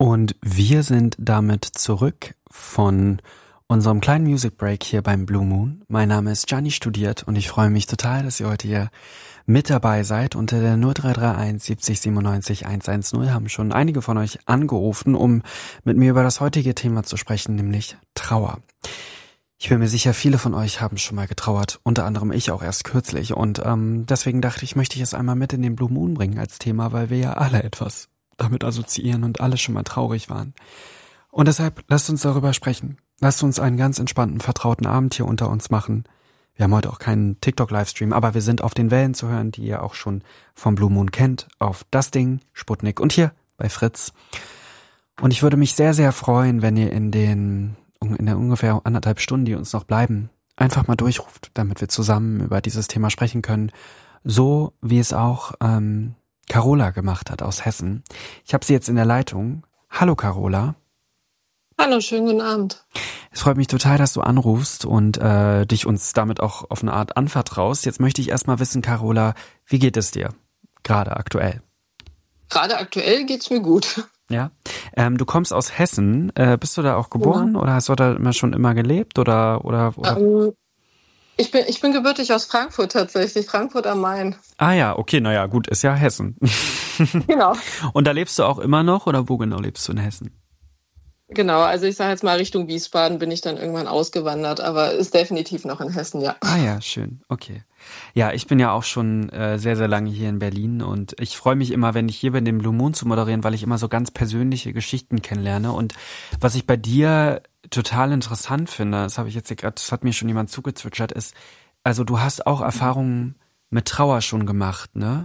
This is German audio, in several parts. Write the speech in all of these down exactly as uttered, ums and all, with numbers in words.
Und wir sind damit zurück von unserem kleinen Music Break hier beim Blue Moon. Mein Name ist Gianni Studiert und ich freue mich total, dass ihr heute hier mit dabei seid. Unter der null drei drei eins siebzig siebenundneunzig hundertzehn haben schon einige von euch angerufen, um mit mir über das heutige Thema zu sprechen, nämlich Trauer. Ich bin mir sicher, viele von euch haben schon mal getrauert, unter anderem ich auch erst kürzlich. Und ähm, deswegen dachte ich, möchte ich es einmal mit in den Blue Moon bringen als Thema, weil wir ja alle etwas damit assoziieren und alle schon mal traurig waren. Und deshalb lasst uns darüber sprechen. Lasst uns einen ganz entspannten, vertrauten Abend hier unter uns machen. Wir haben heute auch keinen TikTok-Livestream, aber wir sind auf den Wellen zu hören, die ihr auch schon vom Blue Moon kennt, auf Das Ding, Sputnik und hier bei Fritz. Und ich würde mich sehr, sehr freuen, wenn ihr in den in der ungefähr anderthalb Stunden, die uns noch bleiben, einfach mal durchruft, damit wir zusammen über dieses Thema sprechen können. So wie es auch ähm, Carola gemacht hat aus Hessen. Ich habe sie jetzt in der Leitung. Hallo Carola. Hallo, schönen guten Abend. Es freut mich total, dass du anrufst und äh, dich uns damit auch auf eine Art anvertraust. Jetzt möchte ich erstmal wissen, Carola, wie geht es dir gerade aktuell? Gerade aktuell geht's mir gut. Ja, ähm, du kommst aus Hessen. Äh, bist du da auch geboren ja. oder hast du da immer schon immer gelebt oder oder? oder? Ähm, ich bin ich bin gebürtig aus Frankfurt tatsächlich, Frankfurt am Main. Ah ja, okay, naja, gut, ist ja Hessen. Genau. Und da lebst du auch immer noch oder wo genau lebst du in Hessen? Genau, also ich sage jetzt mal Richtung Wiesbaden bin ich dann irgendwann ausgewandert, aber ist definitiv noch in Hessen, ja. Ah ja, schön, okay. Ja, ich bin ja auch schon äh, sehr, sehr lange hier in Berlin und ich freue mich immer, wenn ich hier bin, den Blue Moon zu moderieren, weil ich immer so ganz persönliche Geschichten kennenlerne. Und was ich bei dir total interessant finde, das habe ich jetzt hier gerade, das hat mir schon jemand zugezwitschert, ist, also du hast auch Erfahrungen mit Trauer schon gemacht, ne?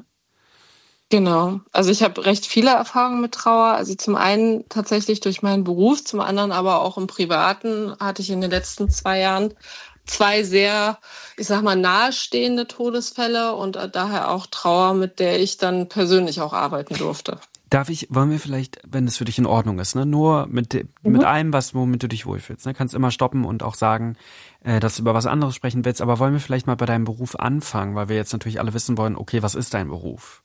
Genau, also ich habe recht viele Erfahrungen mit Trauer. Also zum einen tatsächlich durch meinen Beruf, zum anderen aber auch im Privaten hatte ich in den letzten zwei Jahren zwei sehr, ich sag mal, nahestehende Todesfälle und daher auch Trauer, mit der ich dann persönlich auch arbeiten durfte. Darf ich, wollen wir vielleicht, wenn es für dich in Ordnung ist, ne, nur mit de, mhm. mit allem, was womit du dich wohlfühlst, ne, kannst immer stoppen und auch sagen, äh, dass du über was anderes sprechen willst, aber wollen wir vielleicht mal bei deinem Beruf anfangen, weil wir jetzt natürlich alle wissen wollen, okay, was ist dein Beruf?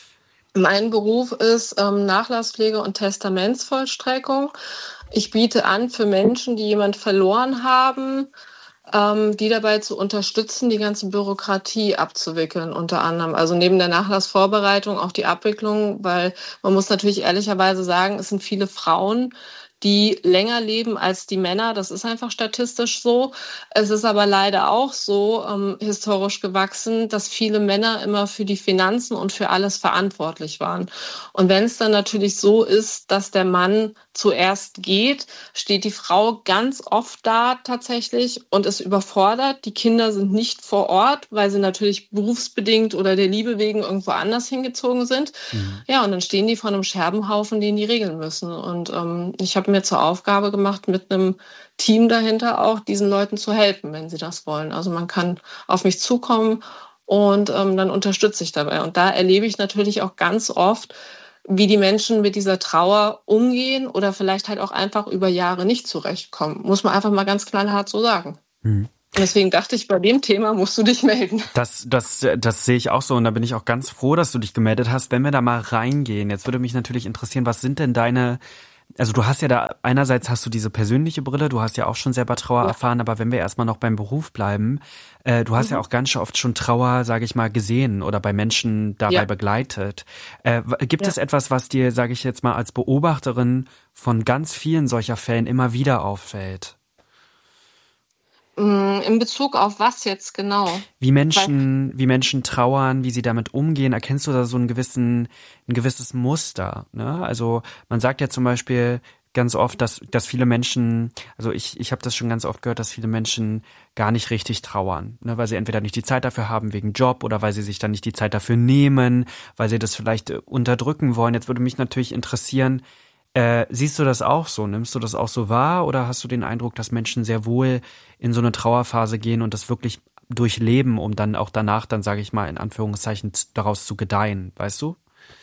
Mein Beruf ist ähm, Nachlasspflege und Testamentsvollstreckung. Ich biete an für Menschen, die jemand verloren haben, ähm, die dabei zu unterstützen, die ganze Bürokratie abzuwickeln, unter anderem. Also neben der Nachlassvorbereitung auch die Abwicklung, weil man muss natürlich ehrlicherweise sagen, es sind viele Frauen, die länger leben als die Männer. Das ist einfach statistisch so. Es ist aber leider auch so ähm, historisch gewachsen, dass viele Männer immer für die Finanzen und für alles verantwortlich waren. Und wenn es dann natürlich so ist, dass der Mann zuerst geht, steht die Frau ganz oft da tatsächlich und ist überfordert. Die Kinder sind nicht vor Ort, weil sie natürlich berufsbedingt oder der Liebe wegen irgendwo anders hingezogen sind. Mhm. Ja, und dann stehen die vor einem Scherbenhaufen, den die regeln müssen. Und ähm, ich habe mir zur Aufgabe gemacht, mit einem Team dahinter auch diesen Leuten zu helfen, wenn sie das wollen. Also man kann auf mich zukommen und ähm, dann unterstütze ich dabei. Und da erlebe ich natürlich auch ganz oft, wie die Menschen mit dieser Trauer umgehen oder vielleicht halt auch einfach über Jahre nicht zurechtkommen. Muss man einfach mal ganz knallhart so sagen. Hm. Deswegen dachte ich, bei dem Thema musst du dich melden. Das, das, das sehe ich auch so und da bin ich auch ganz froh, dass du dich gemeldet hast. Wenn wir da mal reingehen, jetzt würde mich natürlich interessieren, was sind denn deine, also du hast ja da, einerseits hast du diese persönliche Brille, du hast ja auch schon selber Trauer ja. erfahren, aber wenn wir erstmal noch beim Beruf bleiben, äh, du hast mhm. ja auch ganz oft schon Trauer, sage ich mal, gesehen oder bei Menschen dabei ja. begleitet. Äh, gibt ja. es etwas, was dir, sage ich jetzt mal, als Beobachterin von ganz vielen solcher Fällen immer wieder auffällt? In Bezug auf was jetzt genau? Wie Menschen, Weil, wie Menschen trauern, wie sie damit umgehen, erkennst du da so einen gewissen, ein gewisses Muster, ne? Also man sagt ja zum Beispiel ganz oft, dass, dass viele Menschen, also ich, ich habe das schon ganz oft gehört, dass viele Menschen gar nicht richtig trauern, ne? Weil sie entweder nicht die Zeit dafür haben wegen Job oder weil sie sich dann nicht die Zeit dafür nehmen, weil sie das vielleicht unterdrücken wollen. Jetzt würde mich natürlich interessieren, Äh, siehst du das auch so? Nimmst du das auch so wahr? Oder hast du den Eindruck, dass Menschen sehr wohl in so eine Trauerphase gehen und das wirklich durchleben, um dann auch danach, dann sage ich mal in Anführungszeichen, daraus zu gedeihen? Weißt du?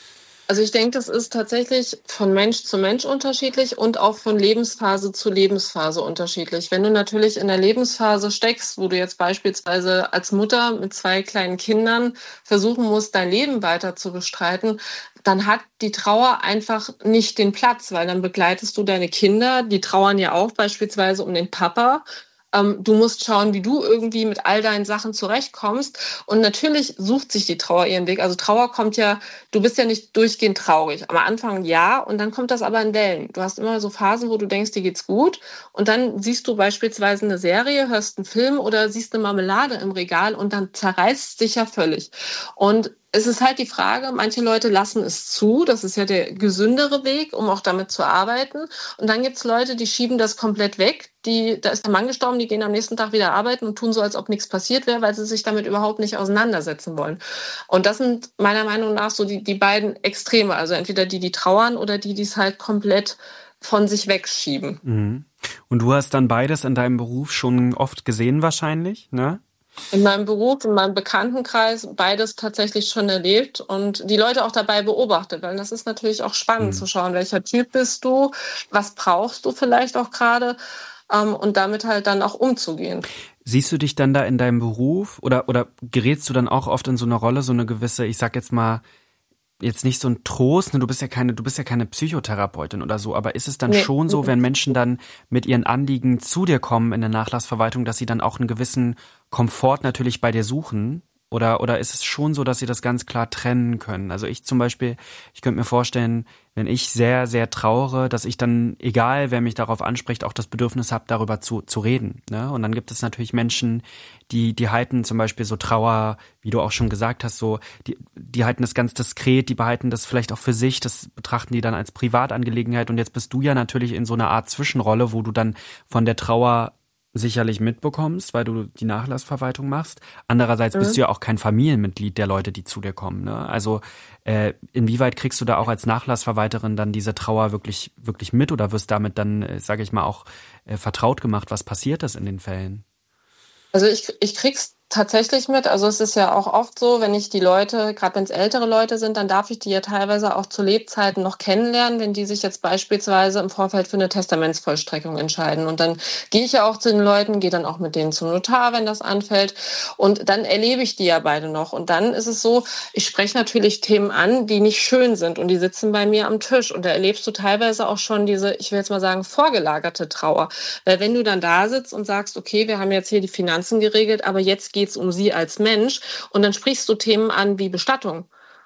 Also ich denke, das ist tatsächlich von Mensch zu Mensch unterschiedlich und auch von Lebensphase zu Lebensphase unterschiedlich. Wenn du natürlich in der Lebensphase steckst, wo du jetzt beispielsweise als Mutter mit zwei kleinen Kindern versuchen musst, dein Leben weiter zu bestreiten, dann hat die Trauer einfach nicht den Platz, weil dann begleitest du deine Kinder, die trauern ja auch beispielsweise um den Papa. Ähm, du musst schauen, wie du irgendwie mit all deinen Sachen zurechtkommst. Und natürlich sucht sich die Trauer ihren Weg. Also Trauer kommt ja, du bist ja nicht durchgehend traurig. Am Anfang ja, und dann kommt das aber in Wellen. Du hast immer so Phasen, wo du denkst, dir geht's gut. Und dann siehst du beispielsweise eine Serie, hörst einen Film oder siehst eine Marmelade im Regal und dann zerreißt es dich ja völlig. Und es ist halt die Frage, manche Leute lassen es zu, das ist ja der gesündere Weg, um auch damit zu arbeiten. Und dann gibt es Leute, die schieben das komplett weg. Die, da ist der Mann gestorben, die gehen am nächsten Tag wieder arbeiten und tun so, als ob nichts passiert wäre, weil sie sich damit überhaupt nicht auseinandersetzen wollen. Und das sind meiner Meinung nach so die, die beiden Extreme, also entweder die, die trauern oder die, die es halt komplett von sich wegschieben. Mhm. Und du hast dann beides in deinem Beruf schon oft gesehen wahrscheinlich, ne? In meinem Beruf, in meinem Bekanntenkreis beides tatsächlich schon erlebt und die Leute auch dabei beobachtet, weil das ist natürlich auch spannend mhm. zu schauen, welcher Typ bist du, was brauchst du vielleicht auch gerade ähm, und damit halt dann auch umzugehen. Siehst du dich dann da in deinem Beruf oder, oder gerätst du dann auch oft in so eine Rolle, so eine gewisse, ich sag jetzt mal, jetzt nicht so ein Trost, ne, du bist ja keine, du bist ja keine Psychotherapeutin oder so, aber ist es dann nee. schon so, wenn Menschen dann mit ihren Anliegen zu dir kommen in der Nachlassverwaltung, dass sie dann auch einen gewissen Komfort natürlich bei dir suchen? Oder, oder ist es schon so, dass sie das ganz klar trennen können? Also ich zum Beispiel, ich könnte mir vorstellen, wenn ich sehr, sehr trauere, dass ich dann, egal wer mich darauf anspricht, auch das Bedürfnis habe, darüber zu, zu reden. Ne? Und dann gibt es natürlich Menschen, die, die halten zum Beispiel so Trauer, wie du auch schon gesagt hast, so, die, die halten das ganz diskret, die behalten das vielleicht auch für sich, das betrachten die dann als Privatangelegenheit. Und jetzt bist du ja natürlich in so einer Art Zwischenrolle, wo du dann von der Trauer sicherlich mitbekommst, weil du die Nachlassverwaltung machst. Andererseits mhm. bist du ja auch kein Familienmitglied der Leute, die zu dir kommen. Ne? Also äh, inwieweit kriegst du da auch als Nachlassverwalterin dann diese Trauer wirklich wirklich mit oder wirst damit dann, äh, sage ich mal, auch äh, vertraut gemacht? Was passiert das in den Fällen? Also ich, ich krieg's tatsächlich mit. Also es ist ja auch oft so, wenn ich die Leute, gerade wenn es ältere Leute sind, dann darf ich die ja teilweise auch zu Lebzeiten noch kennenlernen, wenn die sich jetzt beispielsweise im Vorfeld für eine Testamentsvollstreckung entscheiden. Und dann gehe ich ja auch zu den Leuten, gehe dann auch mit denen zum Notar, wenn das anfällt. Und dann erlebe ich die ja beide noch. Und dann ist es so, ich spreche natürlich Themen an, die nicht schön sind und die sitzen bei mir am Tisch. Und da erlebst du teilweise auch schon diese, ich will jetzt mal sagen, vorgelagerte Trauer. Weil wenn du dann da sitzt und sagst, okay, wir haben jetzt hier die Finanzen geregelt, aber jetzt geht es um sie als Mensch und dann sprichst du Themen an wie Bestattung,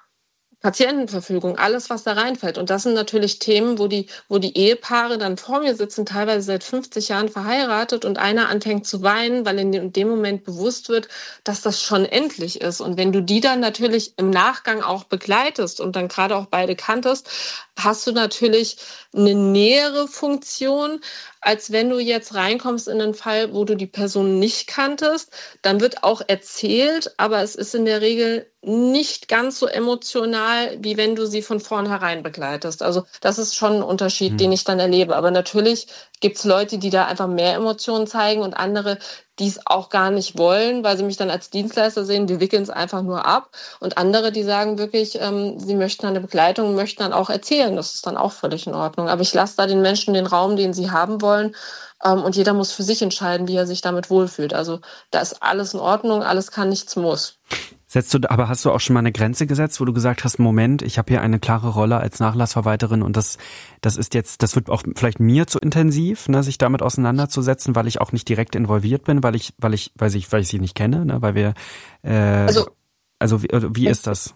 Patientenverfügung, alles, was da reinfällt. Und das sind natürlich Themen, wo die, wo die Ehepaare dann vor mir sitzen, teilweise seit fünfzig Jahren verheiratet und einer anfängt zu weinen, weil in dem Moment bewusst wird, dass das schon endlich ist. Und wenn du die dann natürlich im Nachgang auch begleitest und dann gerade auch beide kanntest, hast du natürlich eine nähere Funktion, als wenn du jetzt reinkommst in einen Fall, wo du die Person nicht kanntest. Dann wird auch erzählt, aber es ist in der Regel nicht ganz so emotional, wie wenn du sie von vornherein begleitest. Also das ist schon ein Unterschied, mhm. den ich dann erlebe. Aber natürlich gibt es Leute, die da einfach mehr Emotionen zeigen und andere, die es auch gar nicht wollen, weil sie mich dann als Dienstleister sehen, die wickeln es einfach nur ab. Und andere, die sagen wirklich, ähm, sie möchten eine Begleitung, möchten dann auch erzählen. Das ist dann auch völlig in Ordnung. Aber ich lasse da den Menschen den Raum, den sie haben wollen. Ähm, und jeder muss für sich entscheiden, wie er sich damit wohlfühlt. Also da ist alles in Ordnung, alles kann, nichts muss. Setzt du, aber hast du auch schon mal eine Grenze gesetzt, wo du gesagt hast, Moment, ich habe hier eine klare Rolle als Nachlassverwalterin und das, das ist jetzt, das wird auch vielleicht mir zu intensiv, ne, sich damit auseinanderzusetzen, weil ich auch nicht direkt involviert bin, weil ich, weil ich, weil ich, weil ich sie nicht kenne, ne, weil wir, äh, also, also wie, wie ist das?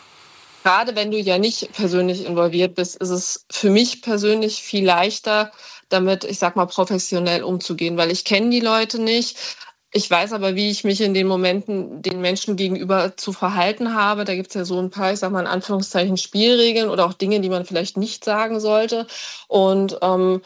Gerade wenn du ja nicht persönlich involviert bist, ist es für mich persönlich viel leichter, damit, ich sag mal, professionell umzugehen, weil ich kenne die Leute nicht. Ich weiß aber, wie ich mich in den Momenten den Menschen gegenüber zu verhalten habe. Da gibt es ja so ein paar, ich sag mal in Anführungszeichen, Spielregeln oder auch Dinge, die man vielleicht nicht sagen sollte. Und ähm,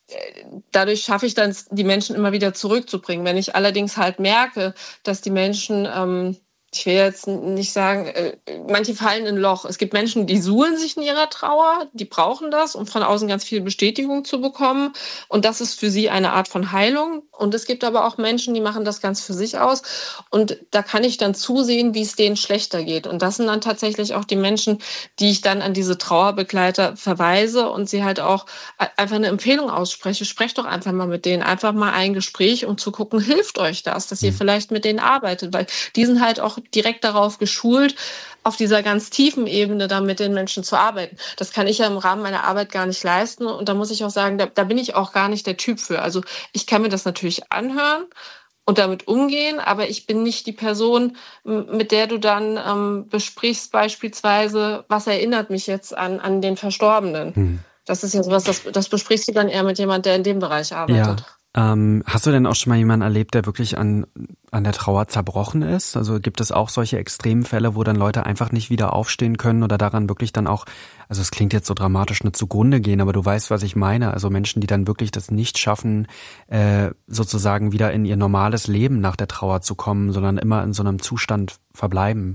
dadurch schaffe ich dann, die Menschen immer wieder zurückzubringen. Wenn ich allerdings halt merke, dass die Menschen ähm, ich will jetzt nicht sagen, äh, manche fallen in ein Loch. Es gibt Menschen, die suhlen sich in ihrer Trauer, die brauchen das, um von außen ganz viel Bestätigung zu bekommen. Und das ist für sie eine Art von Heilung. Und es gibt aber auch Menschen, die machen das ganz für sich aus. Und da kann ich dann zusehen, wie es denen schlechter geht. Und das sind dann tatsächlich auch die Menschen, die ich dann an diese Trauerbegleiter verweise und sie halt auch einfach eine Empfehlung ausspreche. Sprecht doch einfach mal mit denen, einfach mal ein Gespräch, um zu gucken, hilft euch das, dass ihr vielleicht mit denen arbeitet, weil die sind halt auch direkt darauf geschult, auf dieser ganz tiefen Ebene da mit den Menschen zu arbeiten. Das kann ich ja im Rahmen meiner Arbeit gar nicht leisten und da muss ich auch sagen, da, da bin ich auch gar nicht der Typ für. Also ich kann mir das natürlich anhören und damit umgehen, aber ich bin nicht die Person, mit der du dann ähm, besprichst beispielsweise, was erinnert mich jetzt an, an den Verstorbenen. Hm. Das ist ja sowas, das, das besprichst du dann eher mit jemand, der in dem Bereich arbeitet. Ja. Ähm, hast du denn auch schon mal jemanden erlebt, der wirklich an, an der Trauer zerbrochen ist? Also gibt es auch solche Extremfälle, wo dann Leute einfach nicht wieder aufstehen können oder daran wirklich dann auch, also es klingt jetzt so dramatisch, nicht zugrunde gehen, aber du weißt, was ich meine. Also Menschen, die dann wirklich das nicht schaffen, äh, sozusagen wieder in ihr normales Leben nach der Trauer zu kommen, sondern immer in so einem Zustand verbleiben.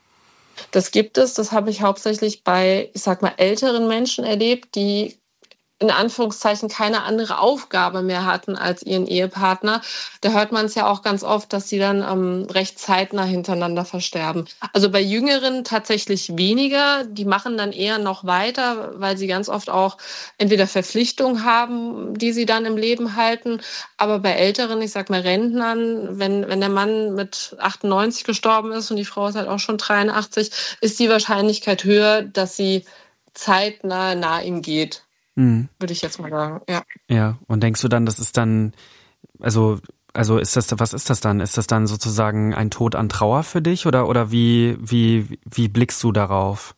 Das gibt es, das habe ich hauptsächlich bei, ich sag mal, älteren Menschen erlebt, die in Anführungszeichen keine andere Aufgabe mehr hatten als ihren Ehepartner. Da hört man es ja auch ganz oft, dass sie dann ähm, recht zeitnah hintereinander versterben. Also bei Jüngeren tatsächlich weniger. Die machen dann eher noch weiter, weil sie ganz oft auch entweder Verpflichtungen haben, die sie dann im Leben halten. Aber bei Älteren, ich sag mal Rentnern, wenn, wenn der Mann mit achtundneunzig gestorben ist und die Frau ist halt auch schon dreiundachtzig, ist die Wahrscheinlichkeit höher, dass sie zeitnah nah ihm geht. Mhm. Würde ich jetzt mal sagen, ja. Ja, und denkst du dann, das ist dann, also, also ist das, was ist das dann? Ist das dann sozusagen ein Tod an Trauer für dich oder, oder wie, wie, wie blickst du darauf?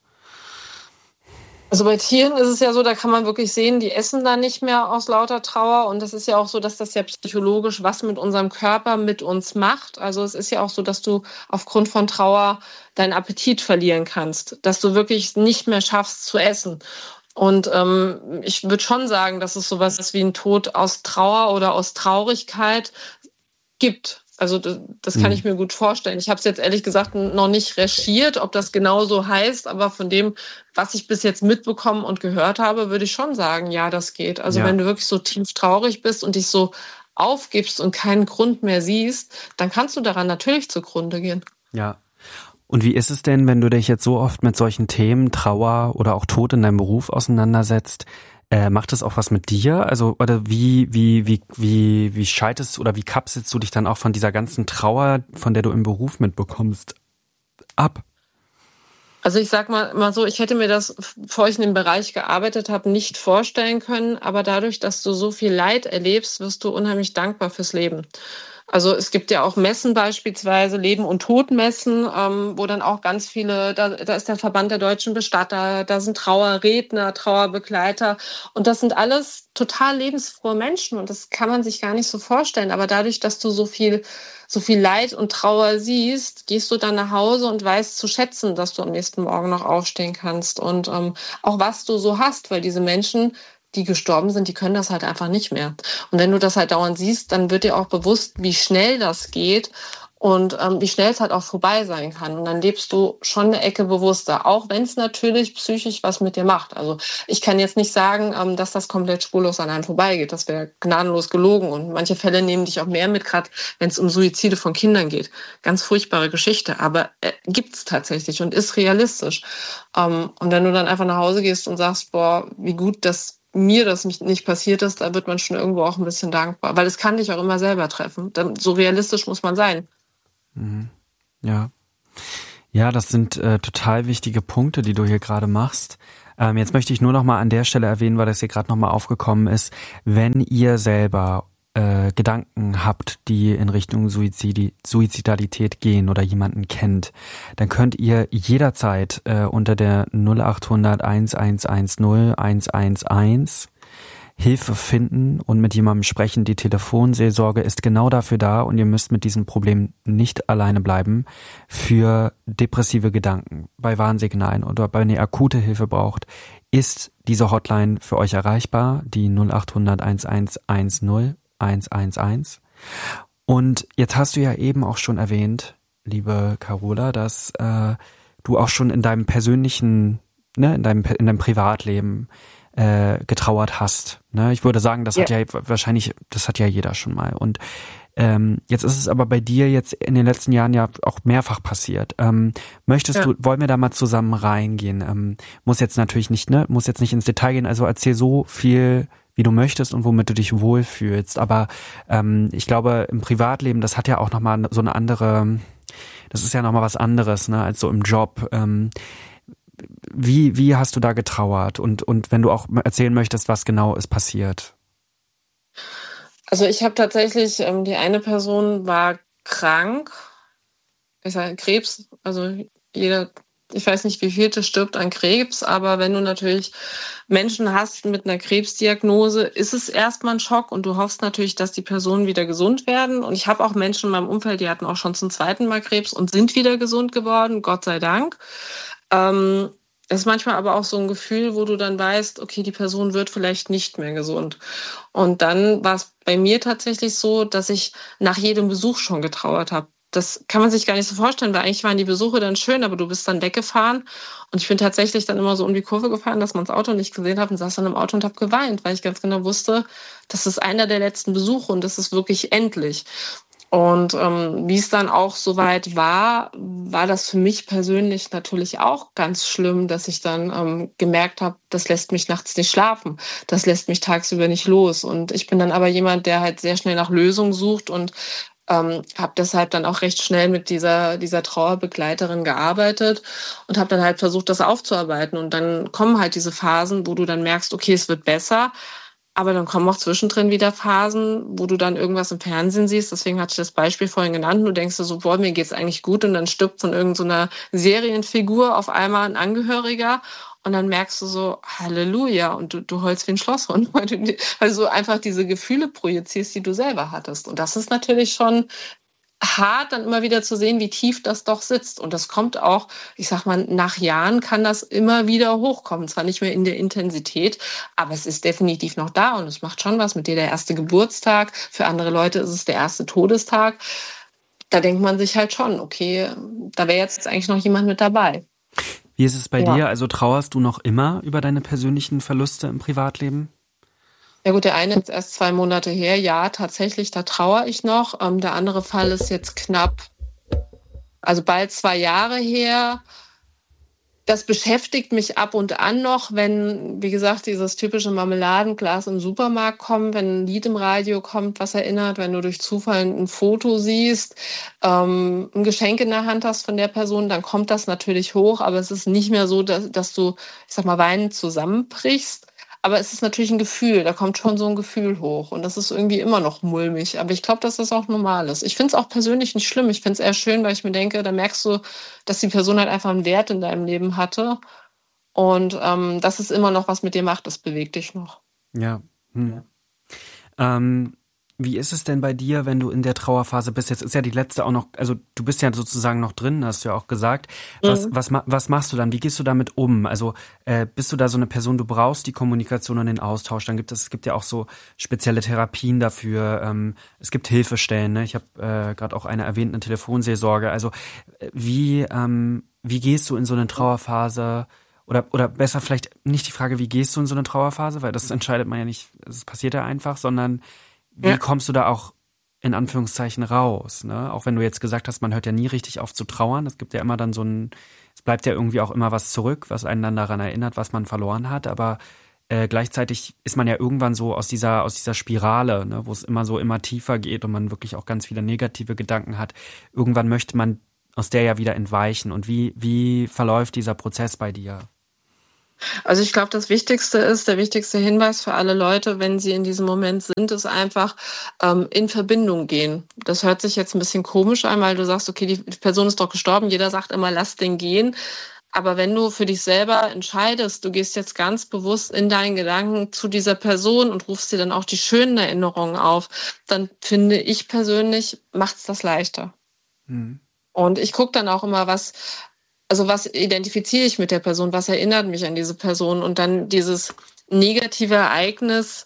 Also bei Tieren ist es ja so, da kann man wirklich sehen, die essen dann nicht mehr aus lauter Trauer und das ist ja auch so, dass das ja psychologisch was mit unserem Körper mit uns macht. Also es ist ja auch so, dass du aufgrund von Trauer deinen Appetit verlieren kannst, dass du wirklich nicht mehr schaffst zu essen. Und ähm, ich würde schon sagen, dass es sowas ist wie ein Tod aus Trauer oder aus Traurigkeit gibt. Also das, das kann ich mir gut vorstellen. Ich habe es jetzt ehrlich gesagt noch nicht recherchiert, ob das genau so heißt, aber von dem, was ich bis jetzt mitbekommen und gehört habe, würde ich schon sagen, ja, das geht. Also ja. Wenn du wirklich so tief traurig bist und dich so aufgibst und keinen Grund mehr siehst, dann kannst du daran natürlich zugrunde gehen. Ja. Und wie ist es denn, wenn du dich jetzt so oft mit solchen Themen, Trauer oder auch Tod in deinem Beruf auseinandersetzt? Äh, macht das auch was mit dir? Also, oder wie, wie, wie, wie, wie schaltest oder wie kapselst du dich dann auch von dieser ganzen Trauer, von der du im Beruf mitbekommst, ab? Also ich sag mal, mal so, ich hätte mir das, bevor ich in dem Bereich gearbeitet habe, nicht vorstellen können. Aber dadurch, dass du so viel Leid erlebst, wirst du unheimlich dankbar fürs Leben. Also es gibt ja auch Messen beispielsweise, Leben- und Todmessen, ähm, wo dann auch ganz viele, da, da ist der Verband der deutschen Bestatter, da sind Trauerredner, Trauerbegleiter und das sind alles total lebensfrohe Menschen und das kann man sich gar nicht so vorstellen. Aber dadurch, dass du so viel, so viel Leid und Trauer siehst, gehst du dann nach Hause und weißt zu schätzen, dass du am nächsten Morgen noch aufstehen kannst und ähm, auch was du so hast, weil diese Menschen, die gestorben sind, die können das halt einfach nicht mehr. Und wenn du das halt dauernd siehst, dann wird dir auch bewusst, wie schnell das geht und ähm, wie schnell es halt auch vorbei sein kann. Und dann lebst du schon eine Ecke bewusster, auch wenn es natürlich psychisch was mit dir macht. Also ich kann jetzt nicht sagen, ähm, dass das komplett spurlos an einem vorbeigeht. Das wäre gnadenlos gelogen. Und manche Fälle nehmen dich auch mehr mit, gerade wenn es um Suizide von Kindern geht. Ganz furchtbare Geschichte, aber äh, gibt es tatsächlich und ist realistisch. Ähm, und wenn du dann einfach nach Hause gehst und sagst, boah, wie gut, dass mir das nicht passiert ist, da wird man schon irgendwo auch ein bisschen dankbar, weil es kann dich auch immer selber treffen. So realistisch muss man sein. Ja, ja, das sind äh, total wichtige Punkte, die du hier gerade machst. Ähm, jetzt möchte ich nur noch mal an der Stelle erwähnen, weil das hier gerade noch mal aufgekommen ist, wenn ihr selber äh, Gedanken habt, die in Richtung Suizidi- Suizidalität gehen oder jemanden kennt, dann könnt ihr jederzeit äh, unter der null achthundert eins eins eins null eins eins eins Hilfe finden und mit jemandem sprechen. Die Telefonseelsorge ist genau dafür da und ihr müsst mit diesem Problem nicht alleine bleiben für depressive Gedanken, bei Warnsignalen oder wenn ihr akute Hilfe braucht, ist diese Hotline für euch erreichbar, die null achthundert eins eins eins null eins eins eins. Und jetzt hast du ja eben auch schon erwähnt, liebe Carola, dass äh, du auch schon in deinem persönlichen, ne, in deinem in deinem Privatleben äh, getrauert hast. Ne? Ich würde sagen, das ja. hat ja wahrscheinlich, das hat ja jeder schon mal. Und ähm, jetzt ist es aber bei dir jetzt in den letzten Jahren ja auch mehrfach passiert. Ähm, möchtest ja. du, wollen wir da mal zusammen reingehen? Ähm, muss jetzt natürlich nicht, ne, muss jetzt nicht ins Detail gehen. Also erzähl so viel, wie du möchtest und womit du dich wohlfühlst. Aber ähm, ich glaube, im Privatleben, das hat ja auch nochmal so eine andere, das ist ja nochmal was anderes, ne, als so im Job. Ähm, wie, wie hast du da getrauert? Und, und wenn du auch erzählen möchtest, was genau ist passiert? Also ich habe tatsächlich, ähm, die eine Person war krank, ich sage Krebs, also jeder, ich weiß nicht, wie viel stirbt an Krebs, aber wenn du natürlich Menschen hast mit einer Krebsdiagnose, ist es erstmal ein Schock und du hoffst natürlich, dass die Personen wieder gesund werden. Und ich habe auch Menschen in meinem Umfeld, die hatten auch schon zum zweiten Mal Krebs und sind wieder gesund geworden, Gott sei Dank. Ähm, Es ist manchmal aber auch so ein Gefühl, wo du dann weißt, okay, die Person wird vielleicht nicht mehr gesund. Und dann war es bei mir tatsächlich so, dass ich nach jedem Besuch schon getrauert habe. Das kann man sich gar nicht so vorstellen, weil eigentlich waren die Besuche dann schön, aber du bist dann weggefahren. Und ich bin tatsächlich dann immer so um die Kurve gefahren, dass man das Auto nicht gesehen hat und saß dann im Auto und habe geweint, weil ich ganz genau wusste, das ist einer der letzten Besuche und das ist wirklich endlich. Und ähm, wie es dann auch soweit war, war das für mich persönlich natürlich auch ganz schlimm, dass ich dann ähm, gemerkt habe, das lässt mich nachts nicht schlafen, das lässt mich tagsüber nicht los. Und ich bin dann aber jemand, der halt sehr schnell nach Lösungen sucht und ähm, habe deshalb dann auch recht schnell mit dieser dieser Trauerbegleiterin gearbeitet und habe dann halt versucht, das aufzuarbeiten. Und dann kommen halt diese Phasen, wo du dann merkst, okay, es wird besser. Aber dann kommen auch zwischendrin wieder Phasen, wo du dann irgendwas im Fernsehen siehst. Deswegen hatte ich das Beispiel vorhin genannt. Du denkst dir so, boah, mir geht's eigentlich gut. Und dann stirbt von irgendeiner Serienfigur auf einmal ein Angehöriger. Und dann merkst du so, Halleluja. Und du, du heulst wie ein Schlosshund, weil du, weil du so einfach diese Gefühle projizierst, die du selber hattest. Und das ist natürlich schon hart, dann immer wieder zu sehen, wie tief das doch sitzt. Und das kommt auch, ich sag mal, nach Jahren kann das immer wieder hochkommen. Zwar nicht mehr in der Intensität, aber es ist definitiv noch da und es macht schon was mit dir. Der erste Geburtstag, für andere Leute ist es der erste Todestag. Da denkt man sich halt schon, okay, da wäre jetzt eigentlich noch jemand mit dabei. Wie ist es bei ja. dir? Also trauerst du noch immer über deine persönlichen Verluste im Privatleben? Ja gut, der eine ist erst zwei Monate her. Ja, tatsächlich, da trauere ich noch. Ähm, der andere Fall ist jetzt knapp, also bald zwei Jahre her. Das beschäftigt mich ab und an noch, wenn, wie gesagt, dieses typische Marmeladenglas im Supermarkt kommt, wenn ein Lied im Radio kommt, was erinnert, wenn du durch Zufall ein Foto siehst, ähm, ein Geschenk in der Hand hast von der Person, dann kommt das natürlich hoch. Aber es ist nicht mehr so, dass, dass du, ich sag mal, weinend zusammenbrichst. Aber es ist natürlich ein Gefühl, da kommt schon so ein Gefühl hoch. Und das ist irgendwie immer noch mulmig. Aber ich glaube, dass das auch normal ist. Ich finde es auch persönlich nicht schlimm. Ich finde es eher schön, weil ich mir denke, da merkst du, dass die Person halt einfach einen Wert in deinem Leben hatte. Und ähm, dass es immer noch was mit dir macht, das bewegt dich noch. Ja. Hm. Ähm, wie ist es denn bei dir, wenn du in der Trauerphase bist? Jetzt ist ja die letzte auch noch, also du bist ja sozusagen noch drin, hast du ja auch gesagt. Was, mhm. was, was machst du dann? Wie gehst du damit um? Also äh, bist du da so eine Person, du brauchst die Kommunikation und den Austausch. Dann gibt es, es gibt ja auch so spezielle Therapien dafür. Ähm, es gibt Hilfestellen. Ne? Ich habe äh, gerade auch eine erwähnt, eine Telefonseelsorge. Also wie, ähm, wie gehst du in so eine Trauerphase? Oder, oder besser vielleicht nicht die Frage, wie gehst du in so eine Trauerphase? Weil das entscheidet man ja nicht, es passiert ja einfach, sondern wie ja. kommst du da auch in Anführungszeichen raus? Ne? Auch wenn du jetzt gesagt hast, man hört ja nie richtig auf zu trauern. Es gibt ja immer dann so ein, es bleibt ja irgendwie auch immer was zurück, was einen dann daran erinnert, was man verloren hat. Aber äh, gleichzeitig ist man ja irgendwann so aus dieser aus dieser Spirale, ne, wo es immer so immer tiefer geht und man wirklich auch ganz viele negative Gedanken hat. Irgendwann möchte man aus der ja wieder entweichen. Und wie wie verläuft dieser Prozess bei dir? Also ich glaube, das Wichtigste ist, der wichtigste Hinweis für alle Leute, wenn sie in diesem Moment sind, ist einfach ähm, in Verbindung gehen. Das hört sich jetzt ein bisschen komisch an, weil du sagst, okay, die Person ist doch gestorben, jeder sagt immer, lass den gehen. Aber wenn du für dich selber entscheidest, du gehst jetzt ganz bewusst in deinen Gedanken zu dieser Person und rufst dir dann auch die schönen Erinnerungen auf, dann finde ich persönlich, macht's das leichter. Mhm. Und ich gucke dann auch immer, was... Also was identifiziere ich mit der Person? Was erinnert mich an diese Person? Und dann dieses negative Ereignis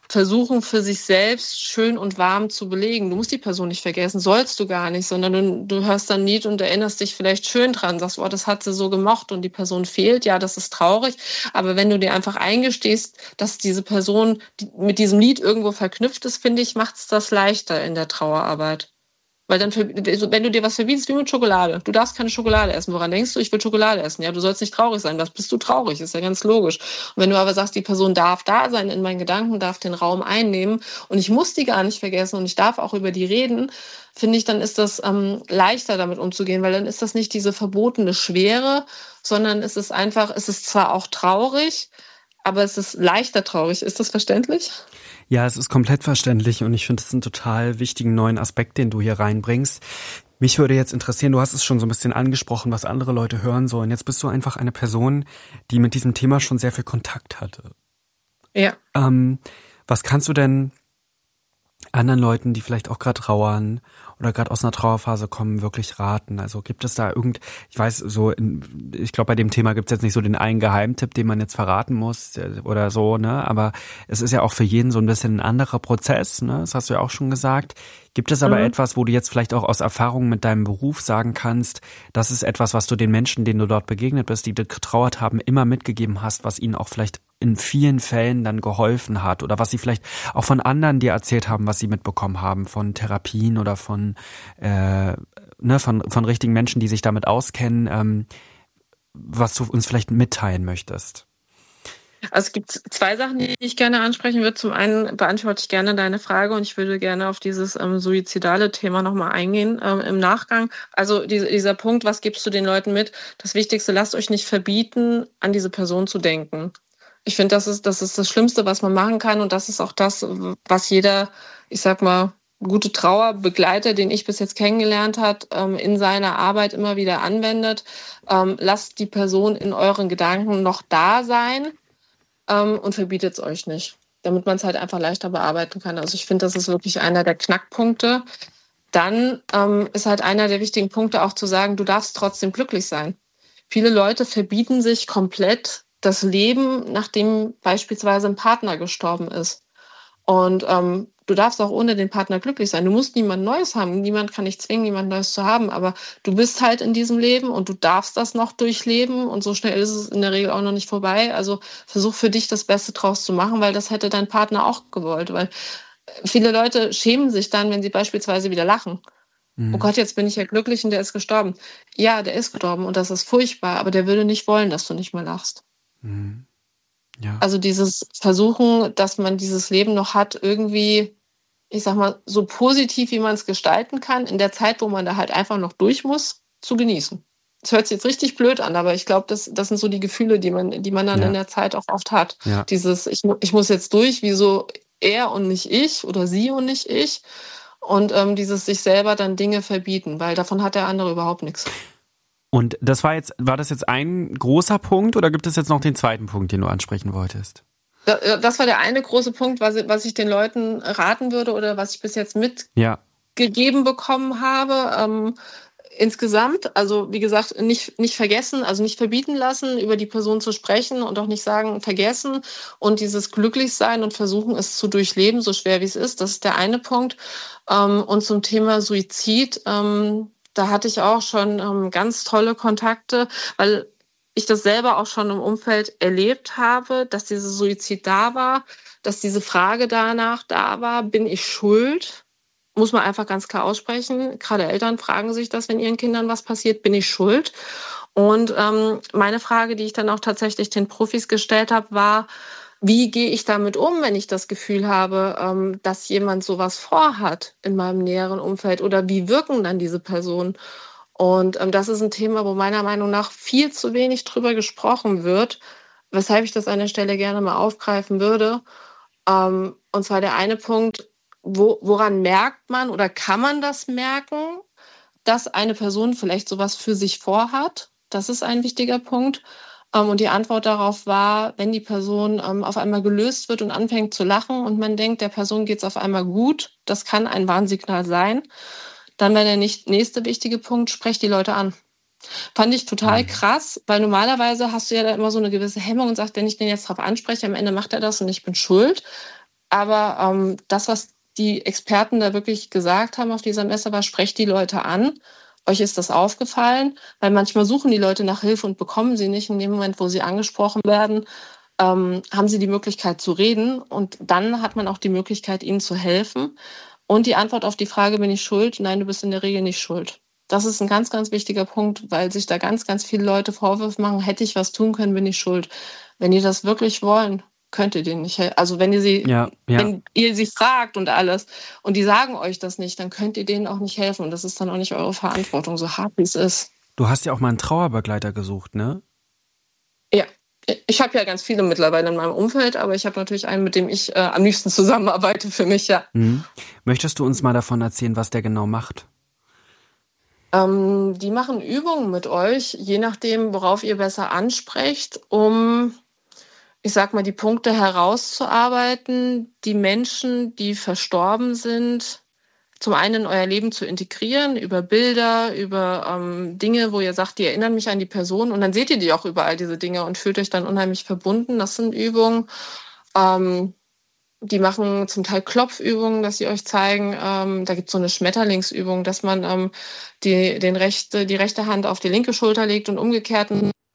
versuchen, für sich selbst schön und warm zu belegen. Du musst die Person nicht vergessen, sollst du gar nicht, sondern du, du hörst dann ein Lied und erinnerst dich vielleicht schön dran, sagst, oh, das hat sie so gemocht und die Person fehlt, ja, das ist traurig, aber wenn du dir einfach eingestehst, dass diese Person mit diesem Lied irgendwo verknüpft ist, finde ich, macht es das leichter in der Trauerarbeit. Weil dann, wenn du dir was verbietest, wie mit Schokolade. Du darfst keine Schokolade essen. Woran denkst du? Ich will Schokolade essen. Ja, du sollst nicht traurig sein. Was bist du traurig? Ist ja ganz logisch. Und wenn du aber sagst, die Person darf da sein in meinen Gedanken, darf den Raum einnehmen und ich muss die gar nicht vergessen und ich darf auch über die reden, finde ich, dann ist das ähm, leichter damit umzugehen, weil dann ist das nicht diese verbotene Schwere, sondern es ist einfach, es ist zwar auch traurig, aber es ist leichter traurig. Ist das verständlich? Ja, es ist komplett verständlich und ich finde es einen total wichtigen neuen Aspekt, den du hier reinbringst. Mich würde jetzt interessieren, du hast es schon so ein bisschen angesprochen, was andere Leute hören sollen. Jetzt bist du einfach eine Person, die mit diesem Thema schon sehr viel Kontakt hatte. Ja. Ähm, was kannst du denn anderen Leuten, die vielleicht auch gerade trauern oder gerade aus einer Trauerphase kommen, wirklich raten? Also gibt es da irgend, ich weiß so, in, ich glaube bei dem Thema gibt es jetzt nicht so den einen Geheimtipp, den man jetzt verraten muss oder so, ne? Aber es ist ja auch für jeden so ein bisschen ein anderer Prozess, ne? Das hast du ja auch schon gesagt. Gibt es aber mhm. etwas, wo du jetzt vielleicht auch aus Erfahrung mit deinem Beruf sagen kannst, das ist etwas, was du den Menschen, denen du dort begegnet bist, die getrauert haben, immer mitgegeben hast, was ihnen auch vielleicht in vielen Fällen dann geholfen hat oder was sie vielleicht auch von anderen dir erzählt haben, was sie mitbekommen haben, von Therapien oder von äh, ne, von von richtigen Menschen, die sich damit auskennen, ähm, was du uns vielleicht mitteilen möchtest? Also es gibt zwei Sachen, die ich gerne ansprechen würde. Zum einen beantworte ich gerne deine Frage und ich würde gerne auf dieses ähm, suizidale Thema nochmal eingehen ähm, im Nachgang. Also diese, dieser Punkt, was gibst du den Leuten mit? Das Wichtigste, lasst euch nicht verbieten, an diese Person zu denken. Ich finde, das ist, das ist das Schlimmste, was man machen kann und das ist auch das, was jeder, ich sag mal, gute Trauerbegleiter, den ich bis jetzt kennengelernt hat, in seiner Arbeit immer wieder anwendet. Lasst die Person in euren Gedanken noch da sein und verbietet es euch nicht, damit man es halt einfach leichter bearbeiten kann. Also ich finde, das ist wirklich einer der Knackpunkte. Dann ist halt einer der wichtigen Punkte auch zu sagen, du darfst trotzdem glücklich sein. Viele Leute verbieten sich komplett das Leben, nachdem beispielsweise ein Partner gestorben ist. Und ähm, du darfst auch ohne den Partner glücklich sein. Du musst niemand Neues haben. Niemand kann dich zwingen, jemand Neues zu haben. Aber du bist halt in diesem Leben und du darfst das noch durchleben. Und so schnell ist es in der Regel auch noch nicht vorbei. Also versuch für dich das Beste draus zu machen, weil das hätte dein Partner auch gewollt. Weil viele Leute schämen sich dann, wenn sie beispielsweise wieder lachen. Mhm. Oh Gott, jetzt bin ich ja glücklich und der ist gestorben. Ja, der ist gestorben und das ist furchtbar. Aber der würde nicht wollen, dass du nicht mehr lachst. Mhm. Ja. Also dieses Versuchen, dass man dieses Leben noch hat, irgendwie, ich sag mal, so positiv, wie man es gestalten kann, in der Zeit, wo man da halt einfach noch durch muss, zu genießen. Das hört sich jetzt richtig blöd an, aber ich glaube, das, das sind so die Gefühle, die man, die man dann ja. in der Zeit auch oft hat. Ja. Dieses, ich, ich muss jetzt durch, wieso er und nicht ich oder sie und nicht ich. Und ähm, dieses sich selber dann Dinge verbieten, weil davon hat der andere überhaupt nichts. Und das war jetzt, war das jetzt ein großer Punkt oder gibt es jetzt noch den zweiten Punkt, den du ansprechen wolltest? Das war der eine große Punkt, was, was ich den Leuten raten würde oder was ich bis jetzt mitgegeben ja. bekommen habe. Ähm, insgesamt, also wie gesagt, nicht, nicht vergessen, also nicht verbieten lassen, über die Person zu sprechen und auch nicht sagen, vergessen und dieses Glücklichsein und versuchen, es zu durchleben, so schwer wie es ist. Das ist der eine Punkt. Ähm, und zum Thema Suizid, ähm, da hatte ich auch schon ähm, ganz tolle Kontakte, weil ich das selber auch schon im Umfeld erlebt habe, dass dieser Suizid da war, dass diese Frage danach da war, bin ich schuld? Muss man einfach ganz klar aussprechen. Gerade Eltern fragen sich das, wenn ihren Kindern was passiert, bin ich schuld? Und ähm, meine Frage, die ich dann auch tatsächlich den Profis gestellt habe, war, wie gehe ich damit um, wenn ich das Gefühl habe, ähm, dass jemand sowas vorhat in meinem näheren Umfeld oder wie wirken dann diese Personen? Und ähm, das ist ein Thema, wo meiner Meinung nach viel zu wenig drüber gesprochen wird, weshalb ich das an der Stelle gerne mal aufgreifen würde. Ähm, und zwar der eine Punkt, wo, woran merkt man oder kann man das merken, dass eine Person vielleicht sowas für sich vorhat? Das ist ein wichtiger Punkt. Und die Antwort darauf war, wenn die Person ähm, auf einmal gelöst wird und anfängt zu lachen und man denkt, der Person geht es auf einmal gut, das kann ein Warnsignal sein. Dann wäre der nicht, nächste wichtige Punkt, sprecht die Leute an. Fand ich total krass, weil normalerweise hast du ja da immer so eine gewisse Hemmung und sagst, wenn ich den jetzt drauf anspreche, am Ende macht er das und ich bin schuld. Aber ähm, das, was die Experten da wirklich gesagt haben auf dieser Messe, war, sprecht die Leute an. Euch ist das aufgefallen, weil manchmal suchen die Leute nach Hilfe und bekommen sie nicht. In dem Moment, wo sie angesprochen werden, ähm, haben sie die Möglichkeit zu reden. Und dann hat man auch die Möglichkeit, ihnen zu helfen. Und die Antwort auf die Frage, bin ich schuld? Nein, du bist in der Regel nicht schuld. Das ist ein ganz, ganz wichtiger Punkt, weil sich da ganz, ganz viele Leute Vorwürfe machen, hätte ich was tun können, bin ich schuld. Wenn die das wirklich wollen, könnt ihr denen nicht helfen. Also wenn ihr sie, Ja, ja. wenn ihr sie fragt und alles und die sagen euch das nicht, dann könnt ihr denen auch nicht helfen. Und das ist dann auch nicht eure Verantwortung, so hart wie es ist. Du hast ja auch mal einen Trauerbegleiter gesucht, ne? Ja, ich habe ja ganz viele mittlerweile in meinem Umfeld, aber ich habe natürlich einen, mit dem ich äh, am liebsten zusammenarbeite für mich, ja. Mhm. Möchtest du uns mal davon erzählen, was der genau macht? Ähm, die machen Übungen mit euch, je nachdem, worauf ihr besser ansprecht, um, ich sag mal, die Punkte herauszuarbeiten, die Menschen, die verstorben sind, zum einen in euer Leben zu integrieren, über Bilder, über ähm, Dinge, wo ihr sagt, die erinnern mich an die Person. Und dann seht ihr die auch überall, diese Dinge, und fühlt euch dann unheimlich verbunden. Das sind Übungen. Ähm, die machen zum Teil Klopfübungen, dass sie euch zeigen. Ähm, da gibt es so eine Schmetterlingsübung, dass man ähm, die, den rechte, die rechte Hand auf die linke Schulter legt und umgekehrt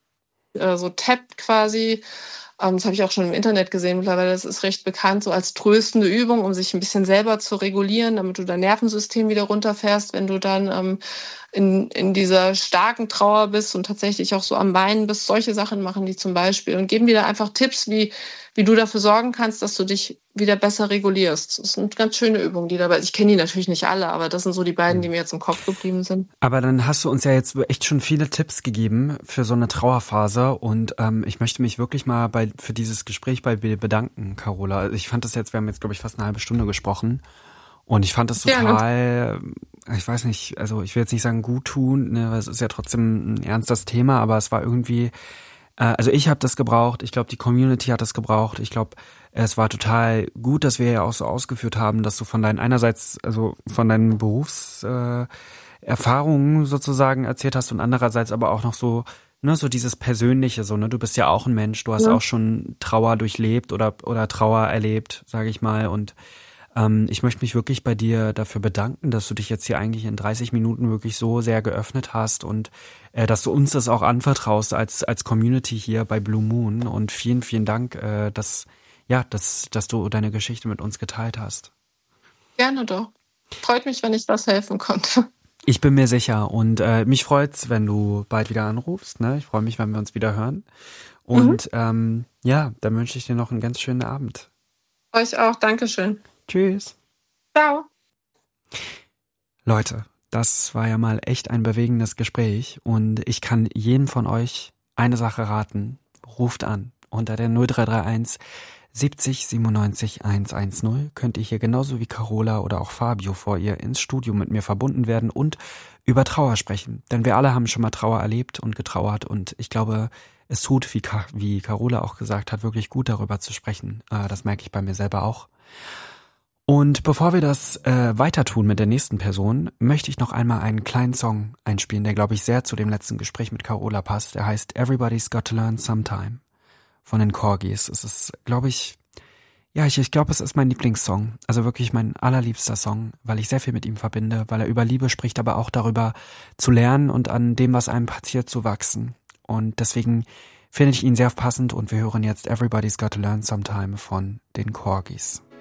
äh, so tappt quasi. Ähm, das habe ich auch schon im Internet gesehen mittlerweile. Das ist recht bekannt, so als tröstende Übung, um sich ein bisschen selber zu regulieren, damit du dein Nervensystem wieder runterfährst, wenn du dann ähm, in, in dieser starken Trauer bist und tatsächlich auch so am Weinen bist. Solche Sachen machen die zum Beispiel und geben dir da einfach Tipps, wie, wie du dafür sorgen kannst, dass du dich wieder besser regulierst. Das sind ganz schöne Übungen, die dabei. Ich kenne die natürlich nicht alle, aber das sind so die beiden, die mir jetzt im Kopf geblieben sind. Aber dann hast du uns ja jetzt echt schon viele Tipps gegeben für so eine Trauerphase und ähm, ich möchte mich wirklich mal bei für dieses Gespräch bei dir bedanken, Carola. Also ich fand das jetzt, wir haben jetzt glaube ich fast eine halbe Stunde gesprochen und ich fand das total, ja, ich weiß nicht, also ich will jetzt nicht sagen gut tun, ne, weil es ist ja trotzdem ein ernstes Thema, aber es war irgendwie, äh, also ich habe das gebraucht, ich glaube die Community hat das gebraucht, ich glaube es war total gut, dass wir ja auch so ausgeführt haben, dass du von deinen einerseits, also von deinen Berufserfahrungen äh, Erfahrungen sozusagen erzählt hast und andererseits aber auch noch so, ne, so dieses Persönliche, so, ne, du bist ja auch ein Mensch, du hast ja auch schon Trauer durchlebt oder oder Trauer erlebt, sage ich mal, und ähm, ich möchte mich wirklich bei dir dafür bedanken, dass du dich jetzt hier eigentlich in dreißig Minuten wirklich so sehr geöffnet hast und äh, dass du uns das auch anvertraust als als Community hier bei Blue Moon und vielen, vielen Dank, äh, dass ja, dass dass du deine Geschichte mit uns geteilt hast. Gerne doch. Freut mich, wenn ich was helfen konnte. Ich bin mir sicher und äh, mich freut's, wenn du bald wieder anrufst. Ne? Ich freue mich, wenn wir uns wieder hören. Und mhm. ähm, ja, dann wünsche ich dir noch einen ganz schönen Abend. Euch auch. Dankeschön. Tschüss. Ciao. Leute, das war ja mal echt ein bewegendes Gespräch und ich kann jedem von euch eine Sache raten. Ruft an unter der null drei drei eins siebzig siebenundneunzig hundertzehn könnt ihr hier genauso wie Carola oder auch Fabio vor ihr ins Studio mit mir verbunden werden und über Trauer sprechen. Denn wir alle haben schon mal Trauer erlebt und getrauert und ich glaube, es tut, wie, Ka- wie Carola auch gesagt hat, wirklich gut darüber zu sprechen. Äh, das merke ich bei mir selber auch. Und bevor wir das äh, weiter tun mit der nächsten Person, möchte ich noch einmal einen kleinen Song einspielen, der glaube ich sehr zu dem letzten Gespräch mit Carola passt. Der heißt Everybody's Got to Learn Sometime von den Corgis. Es ist, glaube ich, ja, ich, ich glaube, es ist mein Lieblingssong. Also wirklich mein allerliebster Song, weil ich sehr viel mit ihm verbinde, weil er über Liebe spricht, aber auch darüber zu lernen und an dem, was einem passiert, zu wachsen. Und deswegen finde ich ihn sehr passend und wir hören jetzt Everybody's Got to Learn Sometime von den Corgis.